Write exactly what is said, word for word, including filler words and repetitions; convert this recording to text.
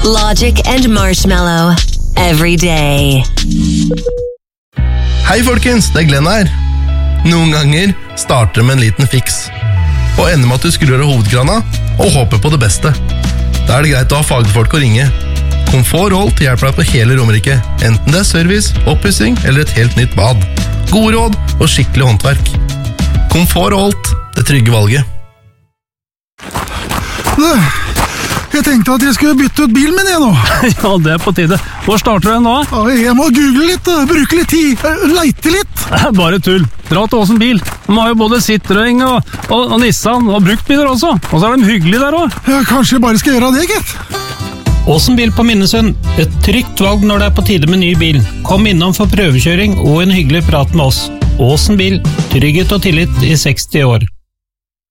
Logic and Marshmallow. Every day. Hei folkens, det er Glenn her. Noen ganger starter det med en liten fiks. Og ender med at du skrur av hovedkrana og håper på det beste. Da er det greit å ha fagfolk å ringe. Komfort Holt hjelper deg på hele Romerike. Enten det er service, oppussing eller et helt nytt bad. Gode råd og skikkelig håndverk. Komfort Holt, det trygge valget. Jeg tenkte at jeg skulle bytte ut bilen min igjen nå. Ja, det er på tide. Hvor starter den nå? Ja, jeg må google litt, bruke litt tid, leite litt. Bare tull. Dra til Åsen bil. De har jo både Citroën og, og, og Nissan og bruktbiler også. Og så er de hyggelige der også. Ja, kanskje jeg bare skal gjøre det, gitt. Åsen bil på Minnesund. Et trygt valg når det er på tide med ny bil. Kom innom for prøvekjøring og en hyggelig prat med oss. Åsen bil. Trygghet og tillit i seksti år.